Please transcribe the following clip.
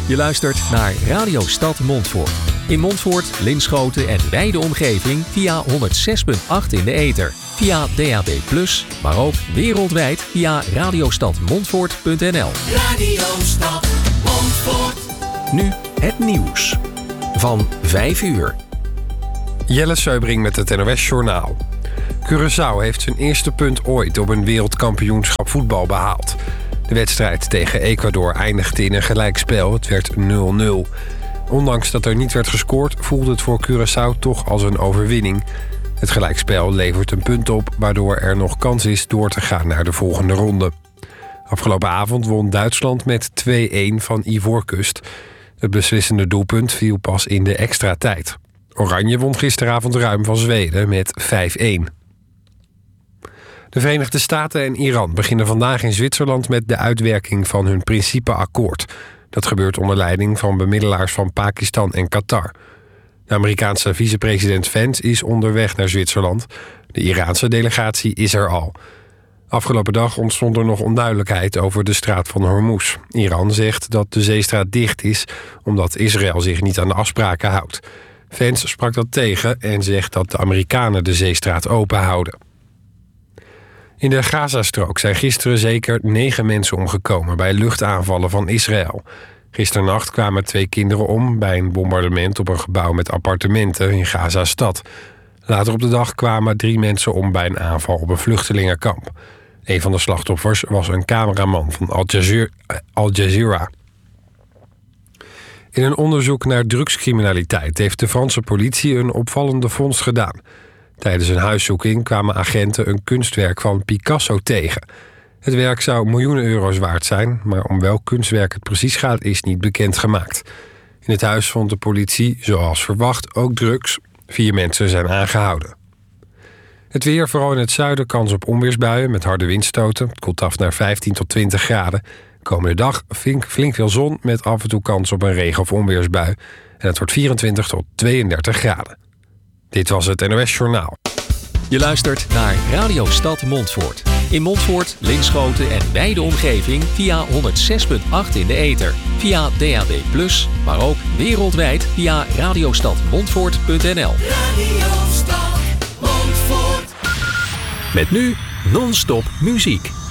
Je luistert naar Radio Stad Montfoort. In Montfoort, Linschoten en wijde omgeving via 106.8 in de ether. Via DAB+, maar ook wereldwijd via radiostadmontfoort.nl. Radio Stad Montfoort. Nu het nieuws van 5 uur. Jelle Seubring met het NOS Journaal. Curaçao heeft zijn eerste punt ooit op een wereldkampioenschap voetbal behaald. De wedstrijd tegen Ecuador eindigde in een gelijkspel. Het werd 0-0. Ondanks dat er niet werd gescoord, voelde het voor Curaçao toch als een overwinning. Het gelijkspel levert een punt op, waardoor er nog kans is door te gaan naar de volgende ronde. Afgelopen avond won Duitsland met 2-1 van Ivoorkust. Het beslissende doelpunt viel pas in de extra tijd. Oranje won gisteravond ruim van Zweden met 5-1. De Verenigde Staten en Iran beginnen vandaag in Zwitserland met de uitwerking van hun principeakkoord. Dat gebeurt onder leiding van bemiddelaars van Pakistan en Qatar. De Amerikaanse vicepresident Vance is onderweg naar Zwitserland. De Iraanse delegatie is er al. Afgelopen dag ontstond er nog onduidelijkheid over de straat van Hormuz. Iran zegt dat de zeestraat dicht is omdat Israël zich niet aan de afspraken houdt. Vance sprak dat tegen en zegt dat de Amerikanen de zeestraat open houden. In de Gazastrook zijn gisteren zeker 9 mensen omgekomen bij luchtaanvallen van Israël. Gisternacht kwamen 2 kinderen om bij een bombardement op een gebouw met appartementen in Gaza-stad. Later op de dag kwamen 3 mensen om bij een aanval op een vluchtelingenkamp. Een van de slachtoffers was een cameraman van Al Jazeera. In een onderzoek naar drugscriminaliteit heeft de Franse politie een opvallende vondst gedaan. Tijdens een huiszoeking kwamen agenten een kunstwerk van Picasso tegen. Het werk zou miljoenen euro's waard zijn, maar om welk kunstwerk het precies gaat is niet bekendgemaakt. In het huis vond de politie, zoals verwacht, ook drugs. 4 mensen zijn aangehouden. Het weer, vooral in het zuiden, kans op onweersbuien met harde windstoten. Het koelt af naar 15 tot 20 graden. Komende dag flink veel zon met af en toe kans op een regen- of onweersbui. En het wordt 24 tot 32 graden. Dit was het NOS Journaal. Je luistert naar Radio Stad Montfoort. In Montfoort, Linschoten en wijde omgeving via 106.8 in de ether. Via DAB+, maar ook wereldwijd via radiostadmontfoort.nl. Radio Stad Montfoort. Met nu non-stop muziek.